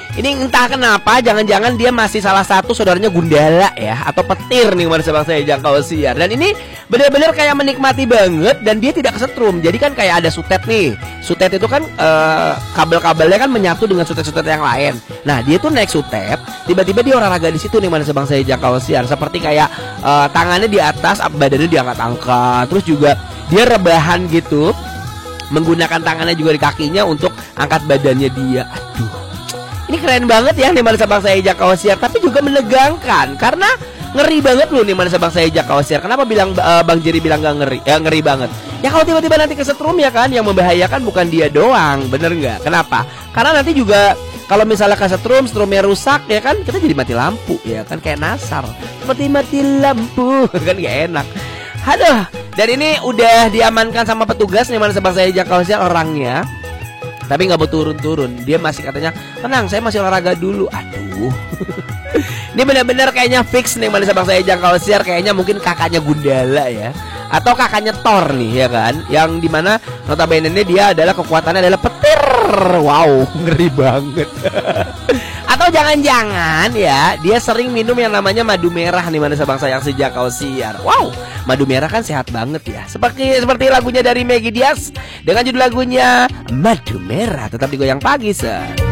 Ini entah kenapa, jangan-jangan dia masih salah satu saudaranya Gundala ya, atau petir nih pemirsa Bangsa Jangkau Siar. Dan ini benar-benar kayak menikmati banget, dan dia tidak kesetrum. Jadi kan kayak ada sutet nih. Sutet itu kan kabel-kabelnya kan menyatu dengan sutet-sutet yang lain. Nah dia tuh naik sutet, tiba-tiba dia olahraga di situ nih pemirsa Bangsa Jangkau Siar. Seperti kayak tangannya di atas, badannya diangkat-angkat. Terus juga dia rebahan gitu, menggunakan tangannya juga di kakinya untuk angkat badannya dia. Aduh, ini keren banget ya nih Manisa Bangsa Jangkau Siar. Tapi juga menegangkan, karena ngeri banget loh nih Manisa Bangsa Jangkau Siar. Kenapa bilang Bang Jerry bilang gak ngeri? Ya ngeri banget. Ya kalau tiba-tiba nanti kesetrum ya kan, yang membahayakan bukan dia doang, bener nggak? Kenapa? Karena nanti juga kalau misalnya kesetrum, strumnya rusak ya kan, kita jadi mati lampu ya kan, kayak Nasar. Seperti mati lampu kan gak enak. Aduh, dan ini udah diamankan sama petugas nih Manisa Bangsa Jangkau Siar orangnya. Tapi nggak mau turun-turun. Dia masih katanya, tenang, saya masih olahraga dulu. Aduh. Ini benar-benar kayaknya fix nih Manisa Bangsa Jangkau Siar. Kayaknya mungkin kakaknya Gundala ya, atau kakaknya Thor nih ya kan, yang dimana notabene dia adalah kekuatannya adalah petir. Wow, ngeri banget. Atau jangan-jangan ya, dia sering minum yang namanya madu merah nih Manisa Bangsa yang Jangkau Siar. Wow, madu merah kan sehat banget ya. Seperti lagunya dari Maggie Diaz dengan judul lagunya Madu Merah. Tetap digoyang pagi, Sir.